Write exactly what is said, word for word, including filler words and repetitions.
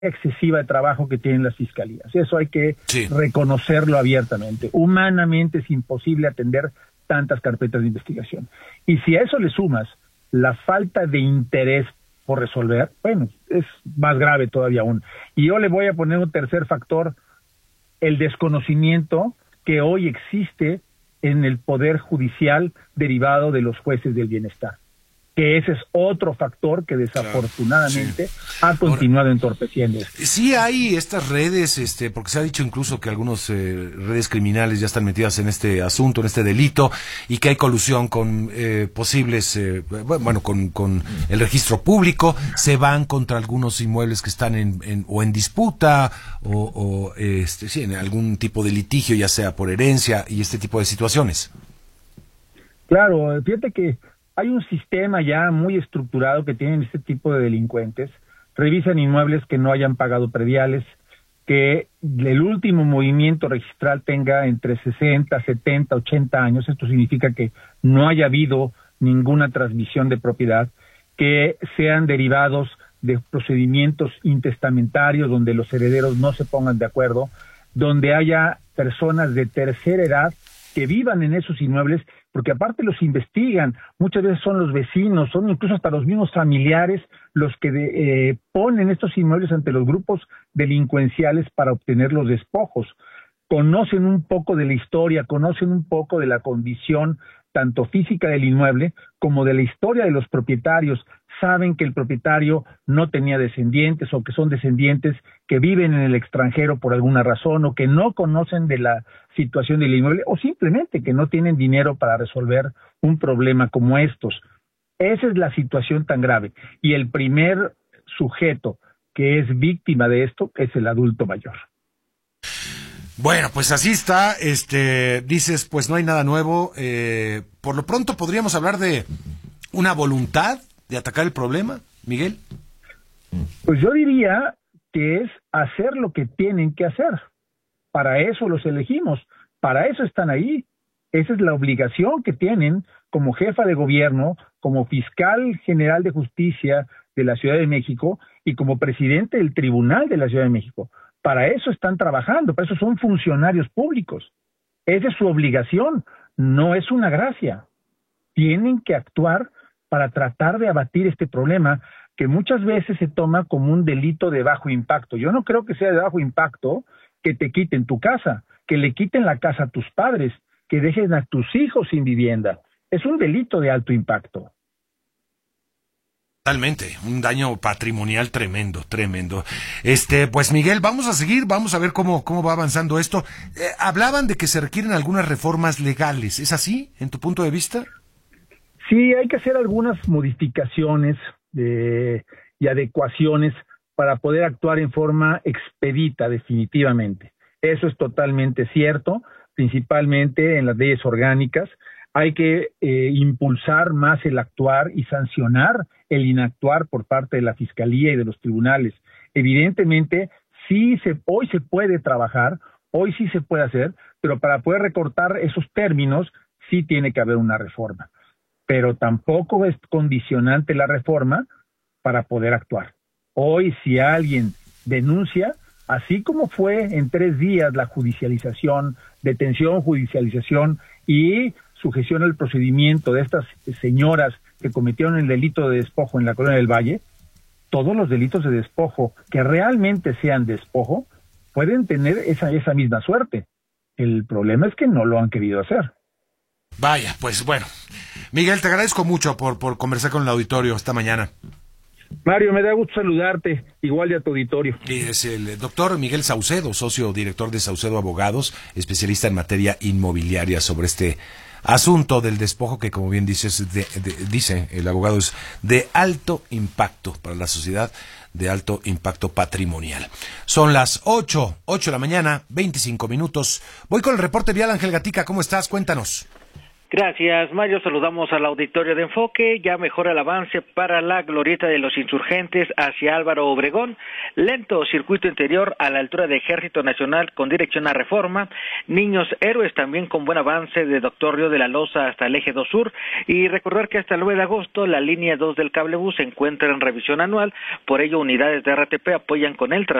excesiva de trabajo que tienen las fiscalías. Eso hay que sí. reconocerlo abiertamente. Humanamente es imposible atender tantas carpetas de investigación. Y si a eso le sumas la falta de interés por resolver, bueno, es más grave todavía aún. Y yo le voy a poner un tercer factor, el desconocimiento que hoy existe en el Poder Judicial derivado de los jueces del bienestar, que ese es otro factor que desafortunadamente claro, sí. ha continuado Ahora, entorpeciendo. Sí hay estas redes, este, porque se ha dicho incluso que algunas eh, redes criminales ya están metidas en este asunto, en este delito, y que hay colusión con eh, posibles, eh, bueno, con, con el registro público, se van contra algunos inmuebles que están en, en o en disputa, o, o este, sí, en algún tipo de litigio, ya sea por herencia, y este tipo de situaciones. Claro, fíjate que hay un sistema ya muy estructurado que tienen este tipo de delincuentes. Revisan inmuebles que no hayan pagado prediales, que el último movimiento registral tenga entre sesenta, setenta, ochenta años. Esto significa que no haya habido ninguna transmisión de propiedad, que sean derivados de procedimientos intestamentarios donde los herederos no se pongan de acuerdo, donde haya personas de tercera edad que vivan en esos inmuebles, porque aparte los investigan, muchas veces son los vecinos, son incluso hasta los mismos familiares los que de, eh, ponen estos inmuebles ante los grupos delincuenciales para obtener los despojos. Conocen un poco de la historia, conocen un poco de la condición tanto física del inmueble como de la historia de los propietarios. Saben que el propietario no tenía descendientes o que son descendientes que viven en el extranjero por alguna razón o que no conocen de la situación del inmueble o simplemente que no tienen dinero para resolver un problema como estos. Esa es la situación tan grave. Y el primer sujeto que es víctima de esto es el adulto mayor. Bueno, pues así está. Este, dices, pues no hay nada nuevo. Eh, por lo pronto podríamos hablar de una voluntad de atacar el problema, Miguel. Pues yo diría que es hacer lo que tienen que hacer. Para eso los elegimos, para eso están ahí. Esa es la obligación que tienen como jefa de gobierno, como fiscal general de justicia de la Ciudad de México y como presidente del Tribunal de la Ciudad de México. Para eso están trabajando, para eso son funcionarios públicos. Esa es su obligación, no es una gracia. Tienen que actuar para tratar de abatir este problema que muchas veces se toma como un delito de bajo impacto. Yo no creo que sea de bajo impacto que te quiten tu casa, que le quiten la casa a tus padres, que dejen a tus hijos sin vivienda. Es un delito de alto impacto. Totalmente, un daño patrimonial tremendo, tremendo. Este, pues Miguel, vamos a seguir, vamos a ver cómo, cómo va avanzando esto. Eh, hablaban de que se requieren algunas reformas legales, ¿es así, en tu punto de vista? Sí, hay que hacer algunas modificaciones eh, y adecuaciones para poder actuar en forma expedita, definitivamente. Eso es totalmente cierto, principalmente en las leyes orgánicas. Hay que eh, impulsar más el actuar y sancionar el inactuar por parte de la Fiscalía y de los tribunales. Evidentemente, sí se, hoy se puede trabajar, hoy sí se puede hacer, pero para poder recortar esos términos, sí tiene que haber una reforma. Pero tampoco es condicionante la reforma para poder actuar. Hoy, si alguien denuncia, así como fue en tres días la judicialización, detención, judicialización y sujeción al procedimiento de estas señoras que cometieron el delito de despojo en la Colonia del Valle, todos los delitos de despojo que realmente sean despojo pueden tener esa, esa misma suerte. El problema es que no lo han querido hacer. Vaya, pues bueno. Miguel, te agradezco mucho por, por conversar con el auditorio esta mañana. Mario, me da gusto saludarte, igual y a tu auditorio. Y es el doctor Miguel Saucedo, socio director de Saucedo Abogados, especialista en materia inmobiliaria sobre este asunto del despojo que, como bien dices, de, de, dice el abogado, es de alto impacto para la sociedad, de alto impacto patrimonial. Son las ocho, ocho de la mañana, veinticinco minutos. Voy con el reporte vial. Ángel Gatica, ¿cómo estás? Cuéntanos. Gracias, Mario. Saludamos al auditorio de Enfoque. Ya mejora el avance para la glorieta de los Insurgentes hacia Álvaro Obregón. Lento circuito interior a la altura de Ejército Nacional con dirección a Reforma. Niños Héroes también con buen avance de Doctor Río de la Loza hasta el Eje dos Sur. Y recordar que hasta el nueve de agosto la línea dos del cablebús se encuentra en revisión anual. Por ello, unidades de R T P apoyan con el